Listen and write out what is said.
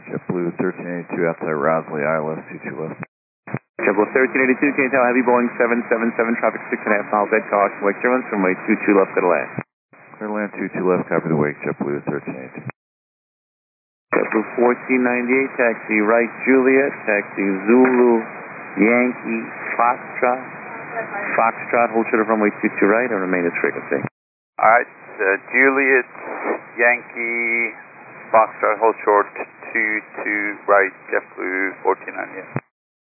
JetBlue 1382 outside Rosley, ILS 22 left. JetBlue 1382, can you tell heavy Boeing 777, traffic 6.5 miles, dead caution, wake turbulence, runway 22 left, clear to land. Clear to land 22 left, copy the wake, JetBlue 1382. JetBlue 1498, taxi right Juliet, taxi Zulu, Yankee, Foxtrot, hold short of runway 22 right and remain at frequency. Alright, Juliet, Yankee, Foxtrot, hold short, 22 right, JetBlue 1498.